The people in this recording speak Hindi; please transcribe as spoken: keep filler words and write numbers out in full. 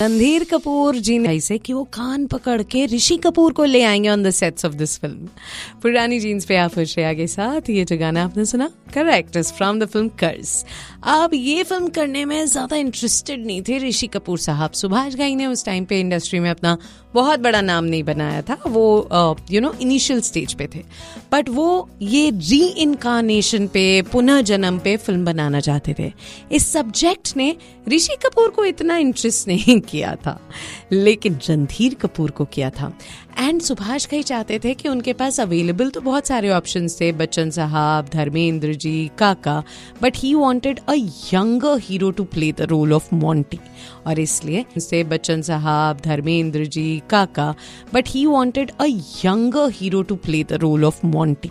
रणधीर कपूर जी ने ऐसे कि वो कान पकड़ के ऋषि कपूर को ले आएंगे on the sets of this film. पुरानी जीन्स पे आप श्रेया के साथ ये जो गाना आपने सुना, correct, is from the film कर्स। अब ये फिल्म करने में ज्यादा इंटरेस्टेड नहीं थे ऋषि कपूर साहब। सुभाष घई ने उस टाइम पे इंडस्ट्री में अपना बहुत बड़ा नाम नहीं बनाया था, वो यू नो इनिशियल स्टेज पे थे, बट वो ये री इनकारनेशन पे, पुनर्जन्म पे फिल्म बनाना चाहते थे। इस सब्जेक्ट ने ऋषि कपूर को इतना इंटरेस्ट नहीं किया था, लेकिन रणधीर कपूर को किया था। एंड सुभाष घई चाहते थे कि उनके पास अवेलेबल तो बहुत सारे ऑप्शंस थे, बच्चन साहब, धर्मेंद्र जी, काका, but he wanted a younger hero to play the role of Monty. और इसलिए से बच्चन साहब, धर्मेंद्र जी, काका, but he wanted a younger hero to play the role of Monty.